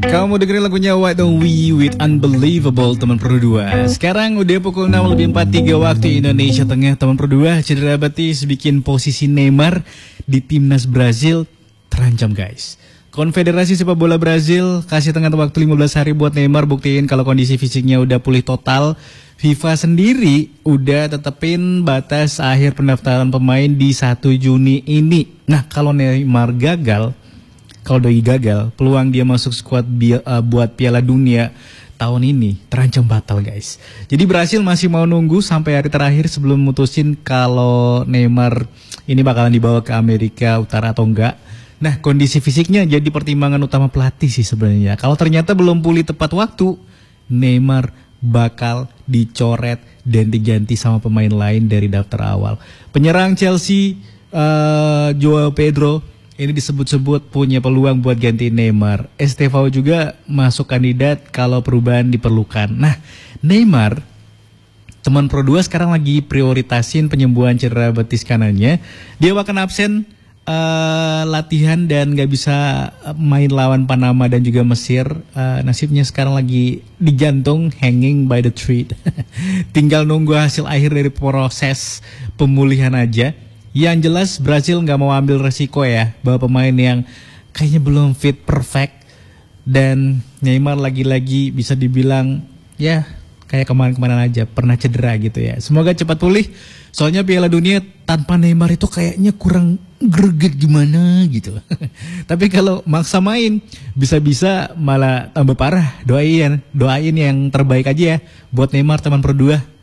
Kamu dengerin lagunya Why Don't We with Unbelievable teman Pro 2. Sekarang udah pukul 6:43 waktu Indonesia Tengah. Teman Pro 2, cedera betis bikin posisi Neymar di timnas Brazil terancam guys. Konfederasi Sepak Bola Brazil kasih tengah waktu 15 hari buat Neymar buktiin kalau kondisi fisiknya udah pulih total. FIFA sendiri udah tetepin batas akhir pendaftaran pemain di 1 Juni ini. Nah, kalau Neymar gagal, kalau doi gagal, peluang dia masuk skuad buat Piala Dunia tahun ini terancam batal guys. Jadi Brasil masih mau nunggu sampai hari terakhir sebelum mutusin kalau Neymar ini bakalan dibawa ke Amerika Utara atau enggak. Nah, kondisi fisiknya jadi pertimbangan utama pelatih sih sebenarnya. Kalau ternyata belum pulih tepat waktu, Neymar bakal dicoret dan diganti sama pemain lain dari daftar awal. Penyerang Chelsea, Joao Pedro, ini disebut-sebut punya peluang buat ganti Neymar. Estevao juga masuk kandidat kalau perubahan diperlukan. Nah, Neymar, teman Pro 2 sekarang lagi prioritasin penyembuhan cedera betis kanannya. Dia bahkan absen latihan dan gak bisa main lawan Panama dan juga Mesir. Nasibnya sekarang lagi digantung, hanging by the tree. Tinggal nunggu hasil akhir dari proses pemulihan aja. Yang jelas Brazil nggak mau ambil resiko ya bahwa pemain yang kayaknya belum fit perfect, dan Neymar lagi-lagi bisa dibilang ya kayak kemarin-kemarin aja pernah cedera gitu ya. Semoga cepat pulih. Soalnya Piala Dunia tanpa Neymar itu kayaknya kurang greget gimana gitu. Tapi kalau maksa main bisa-bisa malah tambah parah. Doain yang terbaik aja ya buat Neymar teman Pro 2.